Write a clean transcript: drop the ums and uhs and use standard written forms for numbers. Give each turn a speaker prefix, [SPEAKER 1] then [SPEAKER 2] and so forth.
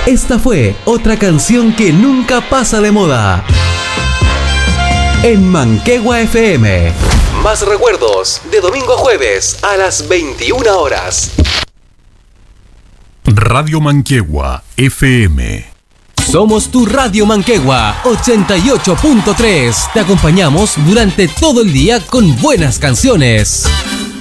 [SPEAKER 1] Esta fue otra canción que nunca pasa de moda. En Manquehue FM. Más recuerdos de domingo a jueves a las 21 horas.
[SPEAKER 2] Radio Manquehue FM.
[SPEAKER 1] Somos tu Radio Manquehue 88.3. Te acompañamos durante todo el día con buenas canciones.